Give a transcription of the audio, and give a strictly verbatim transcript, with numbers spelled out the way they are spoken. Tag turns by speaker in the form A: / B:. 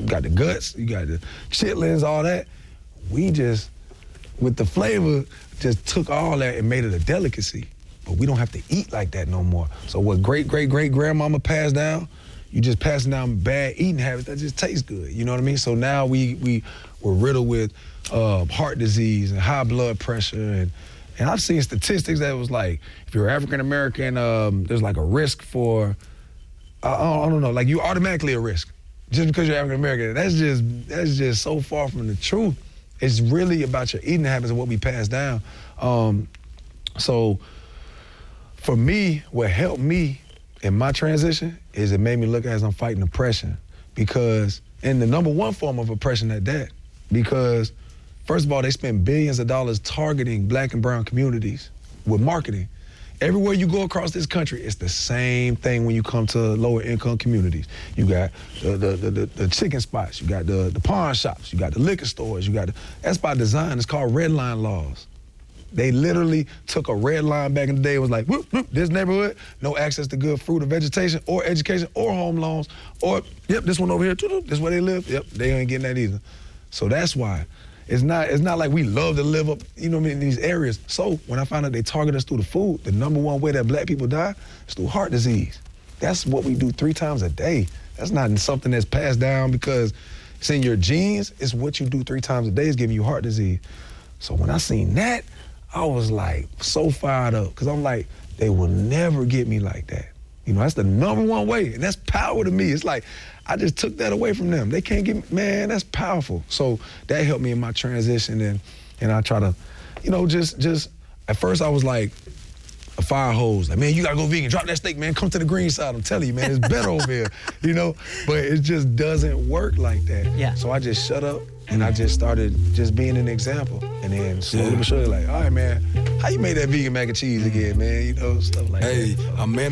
A: you got the guts, you got the chitlins, all that. We just, with the flavor, just took all that and made it a delicacy. But we don't have to eat like that no more. So what great, great, great grandmama passed down, you just passing down bad eating habits that just taste good. You know what I mean? So now we we we're riddled with uh, heart disease and high blood pressure, and and I've seen statistics that was like, if you're African American, um, there's like a risk for, uh, I don't know, like you automatically a risk just because you're African American. That's just that's just so far from the truth. It's really about your eating habits and what we pass down. Um, so. For me, what helped me in my transition is it made me look as I'm fighting oppression, because, and the number one form of oppression at that, because first of all, they spend billions of dollars targeting black and brown communities with marketing. Everywhere you go across this country, it's the same thing when you come to lower income communities. You got the the, the, the, the chicken spots, you got the, the pawn shops, you got the liquor stores, you got the, that's by design, it's called red line laws. They literally took a red line back in the day. It was like, whoop, whoop, this neighborhood, no access to good fruit or vegetation or education or home loans, or, yep, this one over here, this is where they live. Yep, they ain't getting that either. So that's why. It's not it's not like we love to live up, you know what I mean, in these areas. So when I found out they target us through the food, the number one way that black people die is through heart disease. That's what we do three times a day. That's not something that's passed down because it's in your genes. It's what you do three times a day is giving you heart disease. So when I seen that, I was like so fired up, because I'm like, they will never get me like that. You know, that's the number one way, and that's power to me. It's like, I just took that away from them. They can't get me, man, that's powerful. So that helped me in my transition, and and I try to, you know, just, just at first I was like a fire hose. Like, man, you gotta go vegan, drop that steak, man, come to the green side. I'm telling you, man, it's better over here, you know? But it just doesn't work like that.
B: Yeah.
A: So I just shut up, and I just started just being an example. And then slowly but surely, like, all right, man, how you made that vegan mac and cheese again, man? You know, stuff like
C: hey,
A: that. So.
C: a man